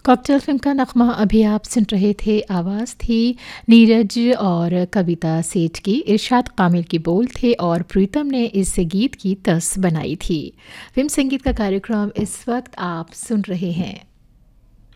Cocktail film का नग़्मा अभी आप सुन रहे थे, आवाज़ थी नीरज और कविता सेठ की, इरशाद कामिल के बोल थे और प्रीतम ने इस गीत की तस बनाई थी। फ़िल्म संगीत का कार्यक्रम इस वक्त आप सुन रहे हैं।